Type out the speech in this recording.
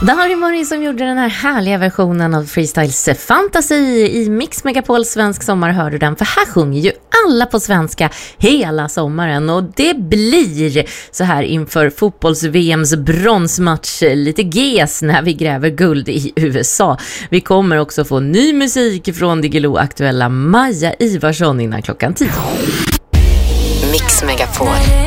Dari Murray som gjorde den här härliga versionen av Freestyles Fantasy i Mix Megapol Svensk Sommar, hör du den? För här sjunger ju alla på svenska hela sommaren, och det blir så här inför fotbolls-VMs bronsmatch lite ges när vi gräver guld i USA. Vi kommer också få ny musik från Diggiloo-aktuella Maja Ivarsson innan klockan 10. Mix Megapol.